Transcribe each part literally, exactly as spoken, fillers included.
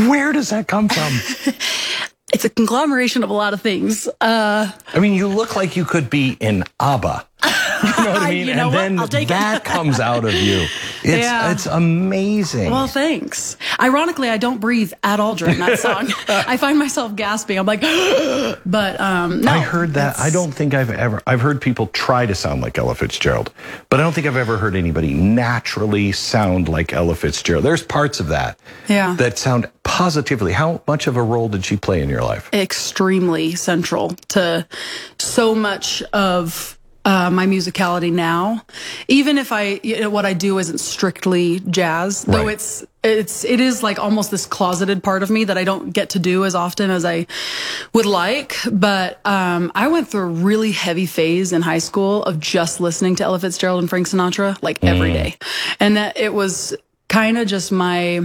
Where does that come from? It's a conglomeration of a lot of things. Uh, I mean, you look like you could be in ABBA. You know what I mean? You know and what? then that comes out of you. It's, Yeah. it's amazing. well, thanks. Ironically, I don't breathe at all during that song. I find myself gasping. I'm like, but um, no. I heard that. I don't think I've ever, I've heard people try to sound like Ella Fitzgerald, but I don't think I've ever heard anybody naturally sound like Ella Fitzgerald. There's parts of that Yeah. that sound positively. How much of a role did she play in your life? Extremely central to so much of uh, my musicality now. Even if I, you know, what I do isn't strictly jazz, though Right. it's it's it is like almost this closeted part of me that I don't get to do as often as I would like. But um, I went through a really heavy phase in high school of just listening to Ella Fitzgerald and Frank Sinatra like every day, and that it was kind of just my.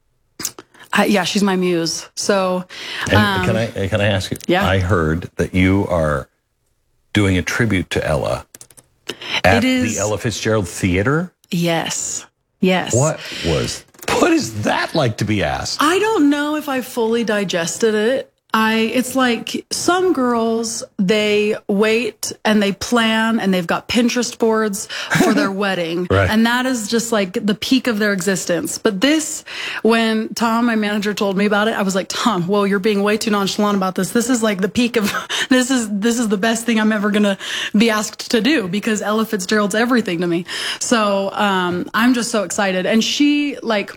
I, yeah, she's my muse. So, And um, can I can I ask you? yeah. I heard that you are doing a tribute to Ella at It is- the Ella Fitzgerald Theater. yes, yes. What was? What is that like to be asked? I don't know if I fully digested it. I it's like some girls, they wait and they plan and they've got Pinterest boards for their wedding. Right. And that is just like the peak of their existence. But this, when Tom, my manager, told me about it, I was like, Tom, whoa, you're being way too nonchalant about this. This is like the peak of this is this is the best thing I'm ever gonna be asked to do, because Ella Fitzgerald's everything to me. So um I'm just so excited. And she, like,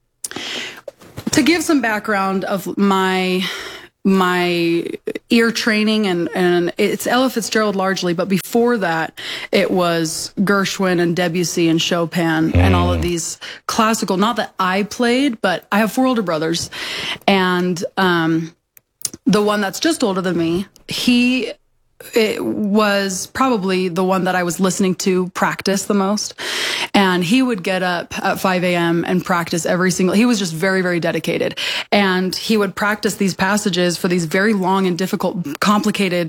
to give some background of my my ear training, and, and it's Ella Fitzgerald largely, but before that, it was Gershwin and Debussy and Chopin mm. and all of these classical, not that I played, but I have four older brothers. And um, the one that's just older than me, he it was probably the one that I was listening to practice the most. And he would get up at five a m and practice every single, he was just very, very dedicated. And he would practice these passages for these very long and difficult, complicated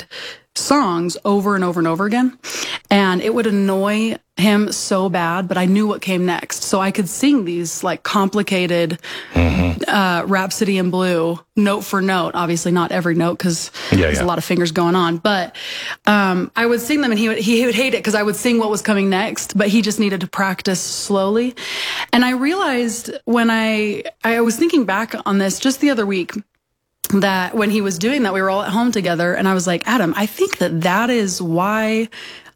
songs over and over and over again. And it would annoy him so bad, but I knew what came next. So I could sing these like complicated mm-hmm. uh, Rhapsody in Blue, note for note. Obviously not every note, because yeah, there's yeah. a lot of fingers going on. But um, I would sing them, and he would, he would hate it because I would sing what was coming next, but he just needed to practice slowly. And I realized when I, I was thinking back on this just the other week, that when he was doing that, we were all at home together, and I was like, Adam, I think that that is why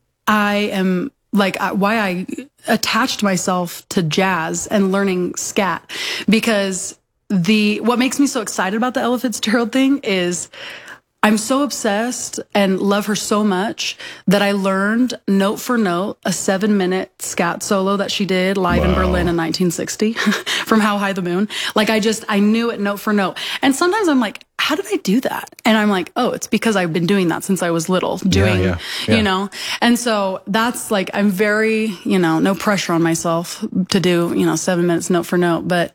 I am like, why I attached myself to jazz and learning scat, because the, what makes me so excited about the Ella Fitzgerald thing is I'm so obsessed and love her so much that I learned note for note a seven minute scat solo that she did live wow. in Berlin in nineteen sixty from How High the Moon. Like I just, I knew it note for note. And sometimes I'm like, how did I do that? And I'm like, oh, it's because I've been doing that since I was little, doing, yeah, yeah, yeah. you know? And so that's like, I'm very, you know, no pressure on myself to do, you know, seven minutes note for note, but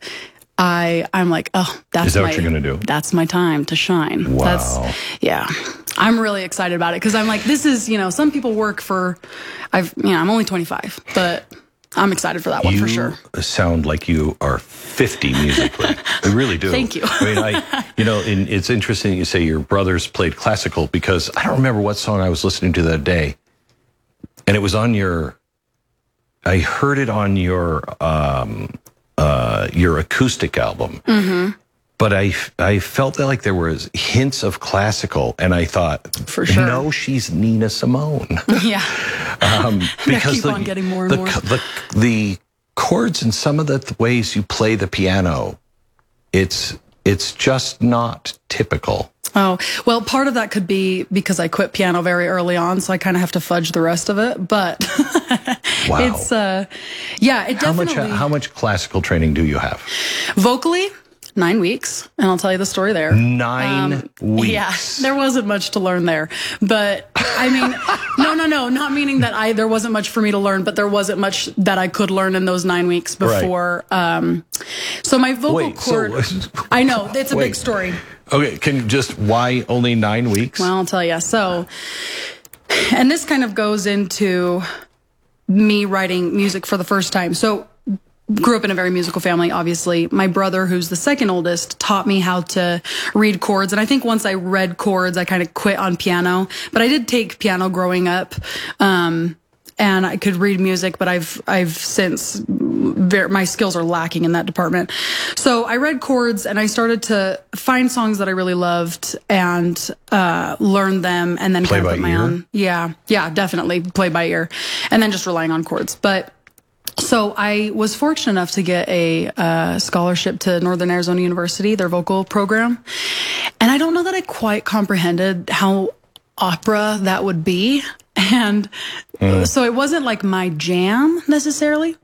I, I'm like, oh, that's Is that my, what you're going to do? That's my time to shine. Wow. That's, yeah. I'm really excited about it, because I'm like, this is, you know, some people work for, I've, you know, I'm only twenty-five, but I'm excited for that one you for sure. Sound like you are fifty musically. I really do. Thank you. I mean, I, you know, in, it's interesting you say your brothers played classical, because I don't remember what song I was listening to that day. And it was on your, I heard it on your, um, uh, your acoustic album. Mm-hmm. But I, I felt that like there was hints of classical, and I thought, for sure, no, she's Nina Simone. Yeah, um, because keep the, on getting more and the, more. The, the chords and some of the th- ways you play the piano, it's it's just not typical. Oh, well, part of that could be because I quit piano very early on, so I kind of have to fudge the rest of it. But wow. it's uh, yeah, it how definitely. much how much classical training do you have? Vocally, nine weeks, and I'll tell you the story there. Nine um, weeks. Yeah, there wasn't much to learn there, but I mean, no, no, no, not meaning that I there wasn't much for me to learn, but there wasn't much that I could learn in those nine weeks before. Right. Um, so my vocal Wait, cord, so, I know it's a wait. big story. Okay, can just why only nine weeks? Well, I'll tell you. So, and this kind of goes into me writing music for the first time. So, grew up in a very musical family, obviously. My brother, who's the second oldest, taught me how to read chords. And I think once I read chords, I kind of quit on piano. But I did take piano growing up. Um, and I could read music, but I've, I've since, very, my skills are lacking in that department. So I read chords and I started to find songs that I really loved and, uh, learn them and then play kind of by put my ear? own. Yeah. Yeah, definitely play by ear and then just relying on chords. But so I was fortunate enough to get a uh, scholarship to Northern Arizona University, their vocal program. And I don't know that I quite comprehended how opera that would be. And mm. so it wasn't like my jam necessarily,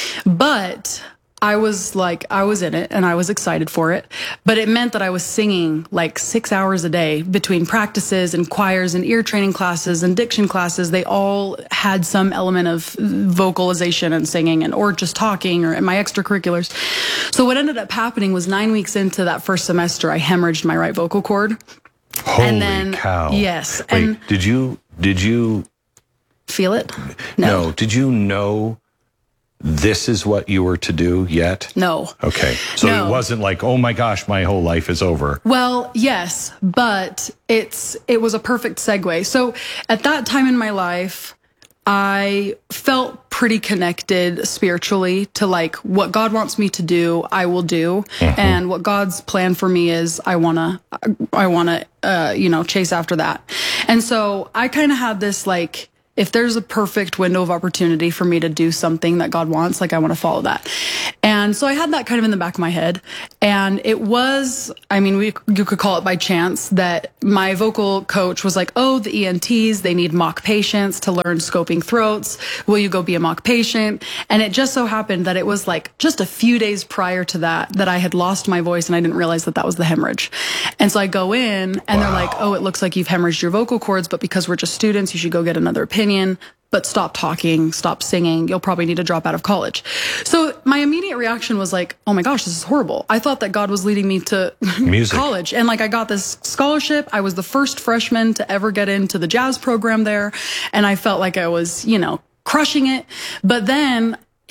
but I was like, I was in it and I was excited for it, but it meant that I was singing like six hours a day between practices and choirs and ear training classes and diction classes. They all had some element of vocalization and singing and, or just talking or in my extracurriculars. So what ended up happening was nine weeks into that first semester, I hemorrhaged my right vocal cord. Holy and then, cow. Yes. Wait, and did you, did you feel it? No. no. Did you know this is what you were to do yet? No. Okay. So no. It wasn't like, oh my gosh, my whole life is over. Well, yes, but it's, it was a perfect segue. So at that time in my life, I felt pretty connected spiritually to like what God wants me to do, I will do. Mm-hmm. And what God's plan for me is I want to, I want to, uh, you know, chase after that. And so I kind of had this like, if there's a perfect window of opportunity for me to do something that God wants, like I want to follow that. And so I had that kind of in the back of my head. And it was, I mean, we, you could call it by chance that my vocal coach was like, oh, the E N Ts, they need mock patients to learn scoping throats. Will you go be a mock patient? And it just so happened that it was like just a few days prior to that, that I had lost my voice and I didn't realize that that was the hemorrhage. And so I go in and wow. they're like, oh, it looks like you've hemorrhaged your vocal cords, but because we're just students, you should go get another opinion. But stop talking, stop singing. You'll probably need to drop out of college. So my immediate reaction was like, oh my gosh, this is horrible. I thought that God was leading me to music. college. And like I got this scholarship. I was the first freshman to ever get into the jazz program there. And I felt like I was, you know, crushing it. But then